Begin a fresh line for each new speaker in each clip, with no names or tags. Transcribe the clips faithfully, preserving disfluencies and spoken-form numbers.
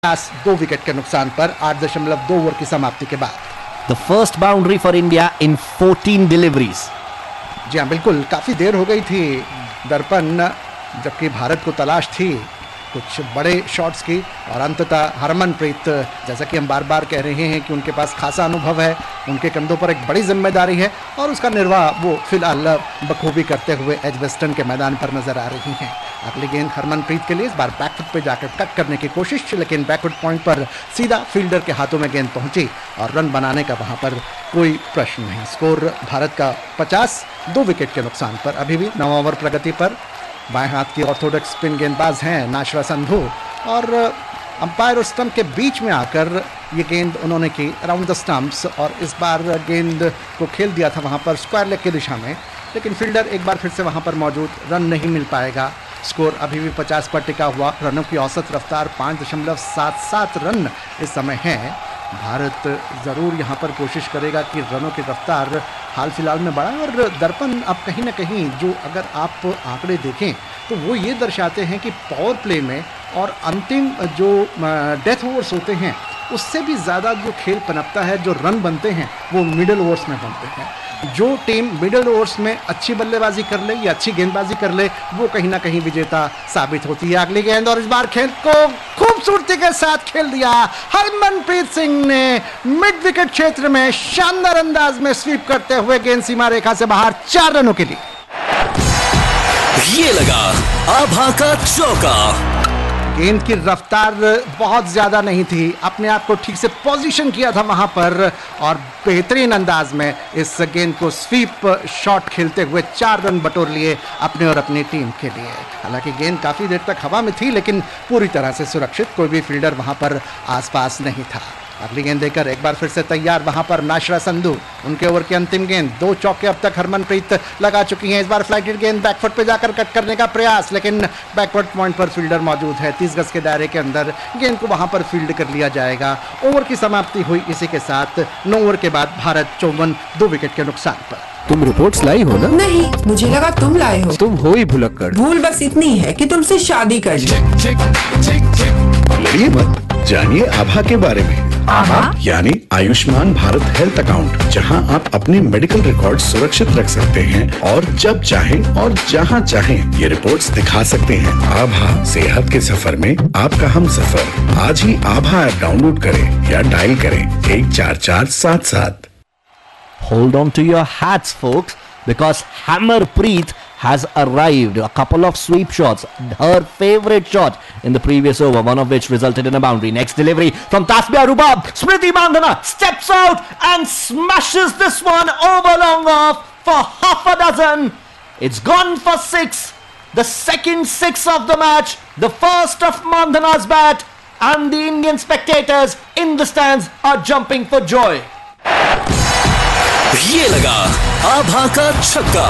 दो विकेट के नुकसान पर आठ दशमलव दो ओवर की समाप्ति के बाद
the first boundary for India in fourteen deliveries.
जी हाँ, बिल्कुल काफी देर हो गई थी दर्पण, जबकि भारत को तलाश थी कुछ बड़े शॉट्स की, और अंततः हरमनप्रीत, जैसा कि हम बार बार कह रहे हैं कि उनके पास खासा अनुभव है, उनके कंधों पर एक बड़ी जिम्मेदारी है और उसका निर्वाह वो फिलहाल बखूबी करते हुए एजबेस्टन के मैदान पर नजर आ रही हैं। अगली गेंद हरमनप्रीत के लिए इस बार बैकफुट पे जाकर कट करने की कोशिश, लेकिन बैकफुट पॉइंट पर सीधा फील्डर के हाथों में गेंद पहुंची और रन बनाने का वहां पर कोई प्रश्न नहीं। स्कोर भारत का पचास, दो विकेट के नुकसान पर। अभी भी नौ ओवर प्रगति पर। बाएं हाथ की ऑर्थोडॉक्स स्पिन गेंदबाज हैं नाशरा संधू, और अंपायर और स्टंप के बीच में आकर ये गेंद उन्होंने की अराउंड द स्टंप्स, और इस बार गेंद को खेल दिया था वहां पर स्क्वायर लेग की दिशा में, लेकिन फील्डर एक बार फिर से वहां पर मौजूद, रन नहीं मिल पाएगा। स्कोर अभी भी पचास पर टिका हुआ। रनों की औसत रफ्तार पाँच दशमलव सात सात रन इस समय है। भारत ज़रूर यहाँ पर कोशिश करेगा कि रनों की रफ्तार हाल फिलहाल में बढ़ाए, और दर्पण अब कहीं ना कहीं जो अगर आप आंकड़े देखें तो वो ये दर्शाते हैं कि पावर प्ले में और अंतिम जो डेथ ओवर्स होते हैं उससे भी ज़्यादा जो खेल पनपता है, जो रन बनते हैं वो मिडिल ओवर्स में बनते हैं। जो टीम मिडिल ओवर्स में अच्छी बल्लेबाजी कर ले या अच्छी गेंदबाजी कर ले वो कहीं ना कहीं विजेता साबित होती है। अगली गेंद, और इस बार खेल को खूबसूरती के साथ खेल दिया हरमनप्रीत सिंह ने मिड विकेट क्षेत्र में शानदार अंदाज में स्वीप करते हुए गेंद सीमा रेखा से बाहर, चार रनों के लिए।
ये लगा आभा का चौका।
गेंद की रफ्तार बहुत ज़्यादा नहीं थी, अपने आप को ठीक से पोजीशन किया था वहां पर, और बेहतरीन अंदाज में इस गेंद को स्वीप शॉट खेलते हुए चार रन बटोर लिए अपने और अपनी टीम के लिए। हालांकि गेंद काफ़ी देर तक हवा में थी, लेकिन पूरी तरह से सुरक्षित, कोई भी फील्डर वहां पर आसपास नहीं था। अगली गेंद देकर एक बार फिर से तैयार वहां पर नाशरा संधू, उनके ओवर की अंतिम गेंद। दो चौके अब तक हरमनप्रीत लगा चुकी हैं। इस बार फ्लाइटेड गेंद बैकफुट पे जाकर कट करने का प्रयास, लेकिन बैकवर्ड पॉइंट पर फील्डर मौजूद है। तीस गज के दायरे के अंदर गेंद को वहां पर फील्ड कर लिया जाएगा। ओवर की समाप्ति हुई इसी के साथ। नौ ओवर के बाद भारत चौवन, दो विकेट के नुकसान पर।
तुम रिपोर्ट्स लाई हो ना?
नहीं, मुझे लगा तुम लाए हो।
तुम हो ही भुलक्कड़।
भूल बस इतनी है कि तुमसे शादी कर ली।
लड़िए मत, जानिए आभा के बारे में।
आभा
यानी आयुष्मान भारत हेल्थ अकाउंट, जहां आप अपने मेडिकल रिकॉर्ड सुरक्षित रख सकते हैं और जब चाहें और जहां चाहें ये रिपोर्ट्स दिखा सकते हैं। आभा सेहत के सफर में आपका हम सफर। आज ही आभा ऐप डाउनलोड करें या डायल करें एक चार चार सात सात।
Hold on to your hats, folks, because Harmanpreet has arrived. A couple of sweep shots, her favorite shot in the previous over, one of which resulted in a boundary. Next delivery from Tasmia Rubab. Smriti Mandhana steps out and smashes this one over long off for half a dozen. It's gone for six. The second six of the match, the first of Mandhana's bat, and the Indian spectators in the stands are jumping for joy.
ये लगा आभा का छक्का।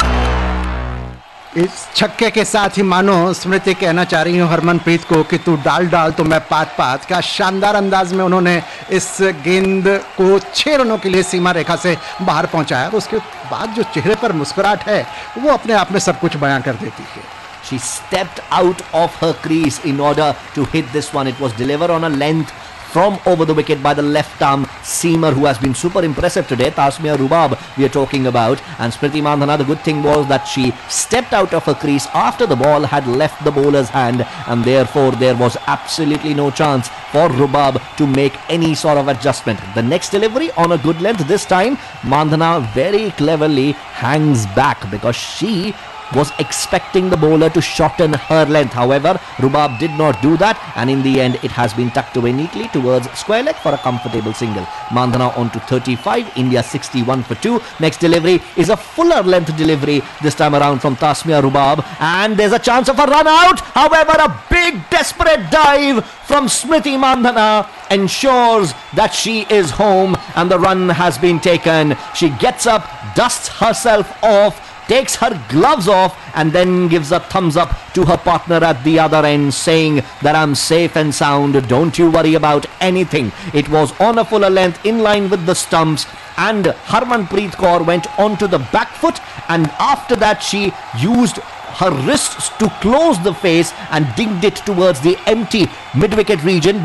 इस छक्के के साथ ही मानो स्मृति कहना चाह रही हूँ हरमनप्रीत को कि तू डाल डाल तो मैं पात पात। क्या शानदार अंदाज में उन्होंने इस गेंद को छह रनों के लिए सीमा रेखा से बाहर पहुंचाया। उसके बाद जो चेहरे पर मुस्कुराहट है वो अपने आप में सब कुछ बयां कर देती है।
She stepped out of her crease in order to hit this one. It was delivered on a length from over the wicket by the left arm seamer who has been super impressive today, Tasmia Rubab we are talking about. And Smriti Mandhana, the good thing was that she stepped out of her crease after the ball had left the bowler's hand, and therefore there was absolutely no chance for Rubab to make any sort of adjustment. The next delivery on a good length, this time Mandhana very cleverly hangs back because she was expecting the bowler to shorten her length. However, Rubab did not do that, and in the end it has been tucked away neatly towards square leg for a comfortable single. Mandhana on to thirty-five, India sixty-one for two. Next delivery is a fuller length delivery, this time around from Tasmia Rubab, and there's a chance of a run out. However, a big desperate dive from Smriti Mandhana ensures that she is home and the run has been taken. She gets up, dusts herself off, takes her gloves off, and then gives a thumbs up to her partner at the other end, saying that I'm safe and sound, don't you worry about anything. It was on a fuller length in line with the stumps, and Harmanpreet Kaur went onto the back foot, and after that she used her wrists to close the face and dinged it towards the empty mid-wicket region.